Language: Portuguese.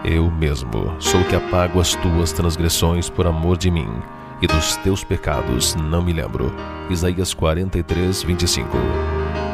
Eu mesmo sou o que apago as tuas transgressões por amor de mim, e dos teus pecados não me lembro. Isaías 43, 25.